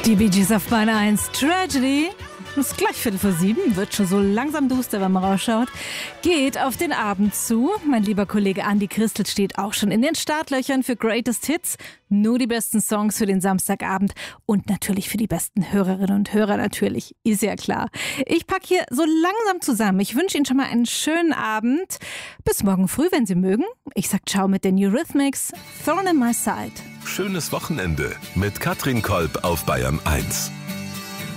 Die Bee Gees auf Bahn 1. Tragedy. Es ist gleich 6:45, wird schon so langsam duster, wenn man rausschaut. Geht auf den Abend zu. Mein lieber Kollege Andi Christel steht auch schon in den Startlöchern für Greatest Hits. Nur die besten Songs für den Samstagabend und natürlich für die besten Hörerinnen und Hörer natürlich. Ist ja klar. Ich packe hier so langsam zusammen. Ich wünsche Ihnen schon mal einen schönen Abend. Bis morgen früh, wenn Sie mögen. Ich sag ciao mit den Eurythmics. Thorn in my side. Schönes Wochenende mit Katrin Kolb auf Bayern 1.